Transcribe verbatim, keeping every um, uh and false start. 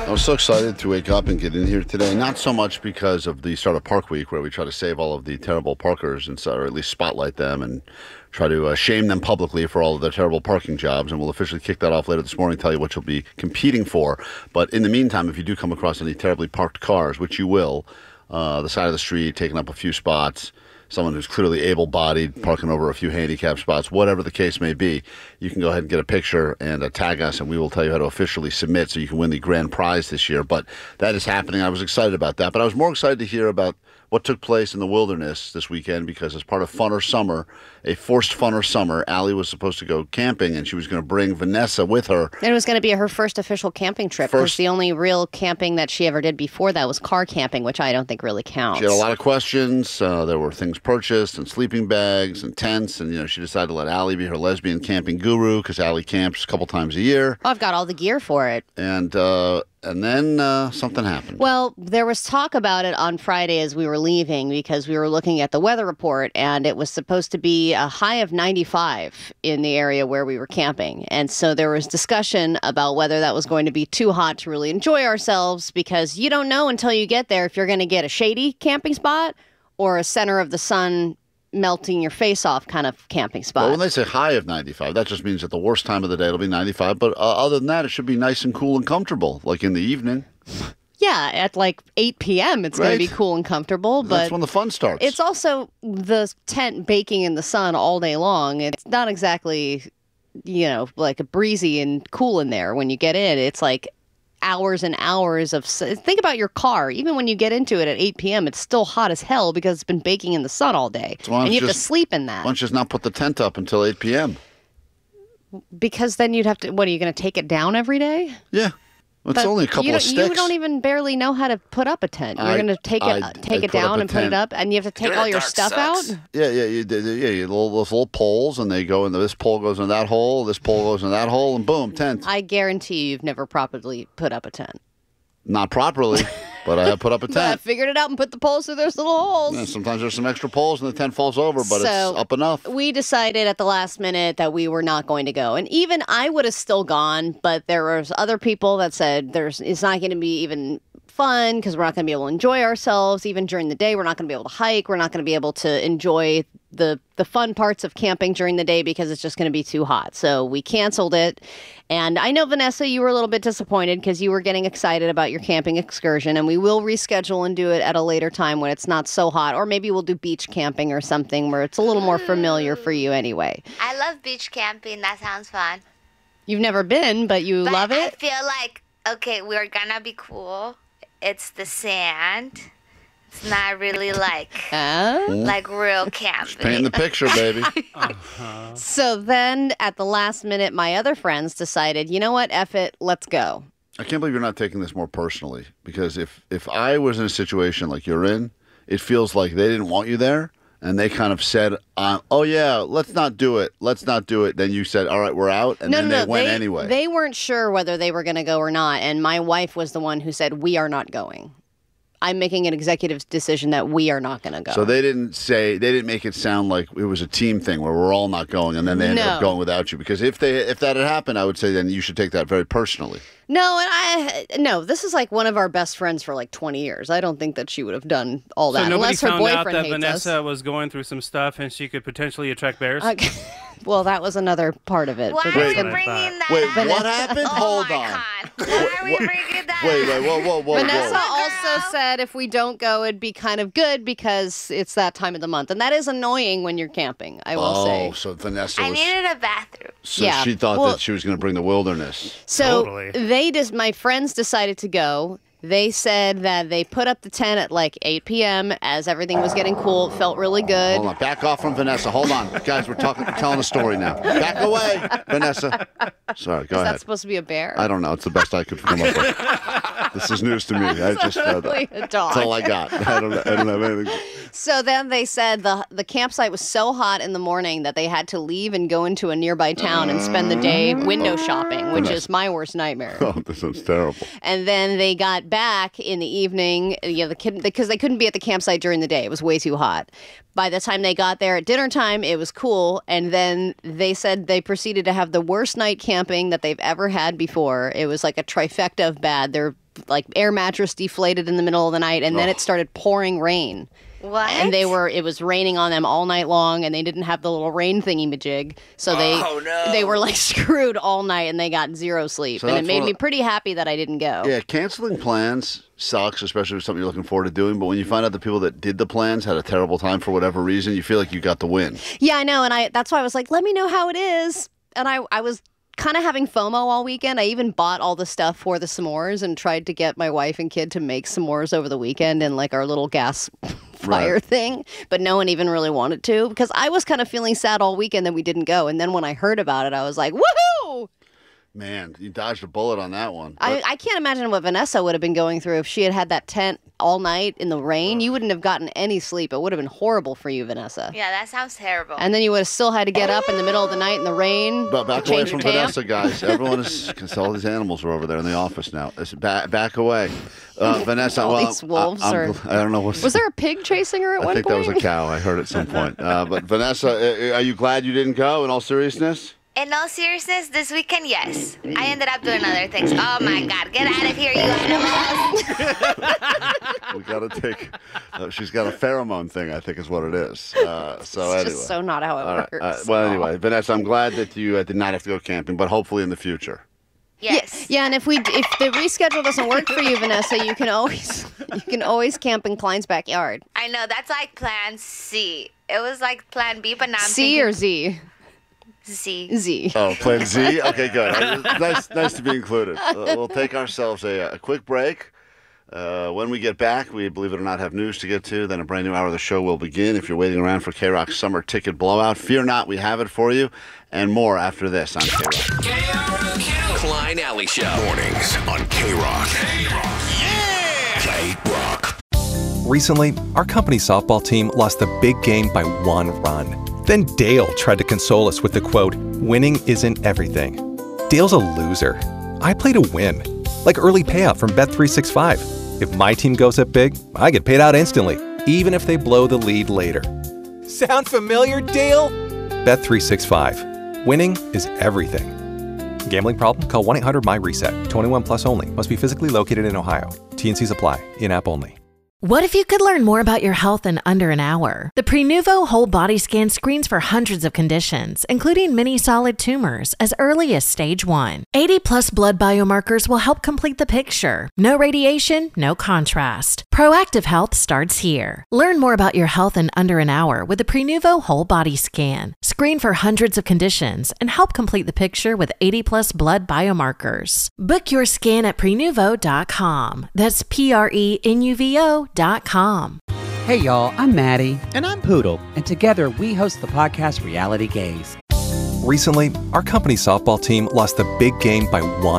I was so excited to wake up and get in here today. Not so much because of the start of Park Week, where we try to save all of the terrible parkers and so, or at least spotlight them and try to uh, shame them publicly for all of their terrible parking jobs. And we'll officially kick that off later this morning, tell you what you'll be competing for. But in the meantime, if you do come across any terribly parked cars, which you will, uh, the side of the street, taking up a few spots, someone who's clearly able-bodied, parking over a few handicap spots, whatever the case may be, you can go ahead and get a picture and uh, tag us, and we will tell you how to officially submit so you can win the grand prize this year. But that is happening. I was excited about that. But I was more excited to hear about what took place in the wilderness this weekend, because as part of Funner Summer, a forced Funner Summer, Allie was supposed to go camping, and she was going to bring Vanessa with her. It was going to be her first official camping trip, because the only real camping that she ever did before that was car camping, which I don't think really counts. She had a lot of questions. Uh, there were things purchased and sleeping bags and tents, and you know she decided to let Allie be her lesbian camping guru, because Allie camps a couple times a year. Oh, I've got all the gear for it. And uh, and then uh, something happened. Well, there was talk about it on Friday as we were leaving, because we were looking at the weather report, and it was supposed to be a high of ninety-five in the area where we were camping. And so there was discussion about whether that was going to be too hot to really enjoy ourselves, because you don't know until you get there if you're going to get a shady camping spot or a center of the sun melting your face off kind of camping spot. Well, when they say high of ninety-five, that just means at the worst time of the day it'll be ninety-five. But uh, other than that, it should be nice and cool and comfortable, like in the evening. Yeah, at like eight p.m. it's going Right. to be cool and comfortable. But that's when the fun starts. It's also the tent baking in the sun all day long. It's not exactly, you know, like a breezy and cool in there when you get in. It's like hours and hours of... Think about your car. Even when you get into it at eight p.m., it's still hot as hell because it's been baking in the sun all day. So why don't and you have just- to sleep in that. Why don't you just not put the tent up until eight p.m.? Because then you'd have to... What, are you going to take it down every day? Yeah. It's But only a couple you of don't, sticks. You don't even barely know how to put up a tent. You're I- going to take it I- take I it put up down a and put it tent. up, and you have to take Doing all it your dark stuff sucks. out? Yeah, yeah, you, yeah. You little, those little poles, and they go into this pole goes into that hole, this pole goes into that hole, and boom, tent. I guarantee you you've never properly put up a tent. Not properly, but I have put up a But I tent. figured it out and put the poles through those little holes. Yeah, sometimes there's some extra poles, and the tent falls over, but So, it's up enough. We decided at the last minute that we were not going to go. And even I would have still gone, but there was other people that said there's it's not going to be even fun because we're not going to be able to enjoy ourselves. Even during the day, we're not going to be able to hike. We're not going to be able to enjoy the the fun parts of camping during the day because it's just going to be too hot. So we canceled it. And I know, Vanessa, you were a little bit disappointed because you were getting excited about your camping excursion, and we will reschedule and do it at a later time when it's not so hot. Or maybe we'll do beach camping or something where it's a little more familiar for you anyway. I love beach camping. That sounds fun. You've never been, but you But love I it? feel like, okay, we're gonna be cool. It's the sand. It's not really like Uh? like real camping. Paint the picture, baby. So then at the last minute, my other friends decided, you know what, F it, let's go. I can't believe you're not taking this more personally, because if if I was in a situation like you're in, it feels like they didn't want you there, and they kind of said, uh, "Oh yeah, let's not do it. Let's not do it." Then you said, "All right, we're out," and no, then no, they no. went they, anyway. They weren't sure whether they were going to go or not, and my wife was the one who said, we are not going. I'm making an executive decision that we are not going to go. So they didn't say, they didn't make it sound like it was a team thing where we're all not going, and then they ended up No. going without you. Because if they if that had happened, I would say then you should take that very personally. No, and I no. This is like one of our best friends for like twenty years. I don't think that she would have done all that So nobody unless her found out boyfriend that hates Vanessa us. was going through some stuff and she could potentially attract bears? Okay. Well, that was another part of it. Why but are that's we gonna- bringing that Wait, up? what happened? Oh Hold my on. God. Why are we What- bringing that Wait, up? wait, whoa, whoa, whoa, Vanessa whoa. also said if we don't go, it'd be kind of good because it's that time of the month. And that is annoying when you're camping, I will Oh, say. so Vanessa I was. needed a bathroom. So Yeah, she thought well- that she was going to bring the wilderness. So Totally. they just, my friends decided to go. They said that they put up the tent at like eight p.m. as everything was getting cool. It felt really good. Hold on, back off from Vanessa. Hold on, guys, we're talking, we're telling a story now. Back away, Vanessa. Sorry, go Is ahead. that supposed to be a bear? I don't know. It's the best I could come up with. This is news to me. I just uh, Probably a dog. that's all I got. I don't. I don't have anything. So then they said the the campsite was so hot in the morning that they had to leave and go into a nearby town and spend the day window shopping, which is my worst nightmare. Oh, this sounds terrible. And then they got back in the evening, you know, the kid, because they couldn't be at the campsite during the day. It was way too hot. By the time they got there at dinner time, it was cool. And then they said they proceeded to have the worst night camping that they've ever had before. It was like a trifecta of bad. Their like air mattress deflated in the middle of the night, and then Oh. it started pouring rain. What? And they were, it was raining on them all night long, and they didn't have the little rain thingy-majig. So they, Oh, no. they were like screwed all night, and they got zero sleep. So and it that's made one me of- pretty happy that I didn't go. Yeah, canceling plans sucks, especially if it's something you're looking forward to doing. But when you find out the people that did the plans had a terrible time for whatever reason, you feel like you got the win. Yeah, I know. And I that's why I was like, let me know how it is. And I, I was kind of having FOMO all weekend. I even bought all the stuff for the s'mores and tried to get my wife and kid to make s'mores over the weekend in like our little gas fire Right. thing. But no one even really wanted to because I was kind of feeling sad all weekend that we didn't go. And then when I heard about it, I was like, woohoo! Man, you dodged a bullet on that one. I, But- I can't imagine what Vanessa would have been going through if she had had that tent all night in the rain. You wouldn't have gotten any sleep. It would have been horrible for you, Vanessa. Yeah, that sounds terrible. And then you would have still had to get up in the middle of the night in the rain. But back to away change from your camp. Vanessa, guys. Everyone is, because all these animals are over there in the office now. It's back, back away. Uh, Vanessa, All well, these wolves I, I'm are- gl- I don't know what's. Was there a pig chasing her at I one think point? that was a cow. I heard at some point. Uh, but Vanessa, uh, are you glad you didn't go? In all seriousness. In all seriousness, this weekend, yes. I ended up doing other things. Oh my God, get out of here, you animals! We got to take. Uh, she's got a pheromone thing, I think, is what it is. Uh, so It's anyway. just so not how it All right. works. Uh, well, anyway, Vanessa, I'm glad that you uh, did not have to go camping, but hopefully in the future. Yes. Yeah, and if we if the reschedule doesn't work for you, Vanessa, you can always you can always camp in Klein's backyard. I know, that's like plan C. It was like plan B, but now I'm C or thinking Z? Z. Z. Oh, Plan Z? Okay, good. Uh, nice, nice to be included. Uh, we'll take ourselves a, a quick break. Uh, when we get back, we, believe it or not, have news to get to. Then a brand new hour of the show will begin. If you're waiting around for K-Rock's summer ticket blowout, fear not, we have it for you. And more after this on K-Rock. Klein Alley Show. Mornings on K-Rock. Yeah! K-Rock. Recently, our company softball team lost the big game by one run. Then Dale tried to console us with the quote, "Winning isn't everything." Dale's a loser. I play to win. Like early payout from Bet three sixty-five. If my team goes up big, I get paid out instantly, even if they blow the lead later. Sound familiar, Dale? Bet three sixty-five. Winning is everything. Gambling problem? Call one eight hundred M Y reset. twenty-one plus only. Must be physically located in Ohio. T and Cs apply. In-app only. What if you could learn more about your health in under an hour? The Prenuvo Whole Body Scan screens for hundreds of conditions, including many solid tumors, as early as stage one. eighty plus blood biomarkers will help complete the picture. No radiation, no contrast. Proactive health starts here. Learn more about your health in under an hour with the Prenuvo Whole Body Scan. Screen for hundreds of conditions and help complete the picture with eighty plus blood biomarkers. Book your scan at prenuvo dot com. That's P R E N U V O dot com. Hey y'all, I'm Maddie. And I'm Poodle. And together we host the podcast Reality Gaze. Recently, our company softball team lost the big game by one